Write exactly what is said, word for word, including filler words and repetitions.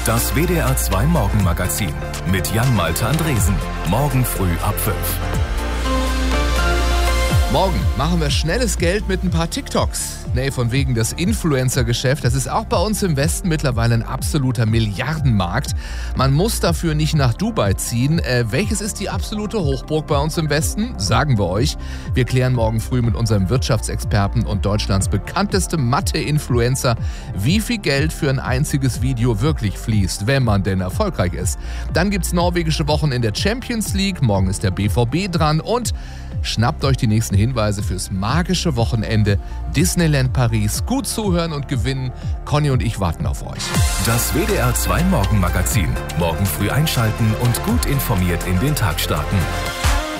Das W D R zwei Morgenmagazin mit Jan-Malte Andresen. Morgen früh ab fünf. Morgen machen wir schnelles Geld mit ein paar TikToks. Nee, von wegen das Influencer-Geschäft, das ist auch bei uns im Westen mittlerweile ein absoluter Milliardenmarkt. Man muss dafür nicht nach Dubai ziehen. Äh, welches ist die absolute Hochburg bei uns im Westen? Sagen wir euch. Wir klären morgen früh mit unserem Wirtschaftsexperten und Deutschlands bekanntestem Mathe-Influencer, wie viel Geld für ein einziges Video wirklich fließt, wenn man denn erfolgreich ist. Dann gibt's norwegische Wochen in der Champions League. Morgen ist der B V B dran und schnappt euch die nächsten Hinweise fürs magische Wochenende Disneyland Paris. Gut zuhören und gewinnen. Conny und ich warten auf euch. Das W D R zwei Morgenmagazin. Morgen früh einschalten und gut informiert in den Tag starten.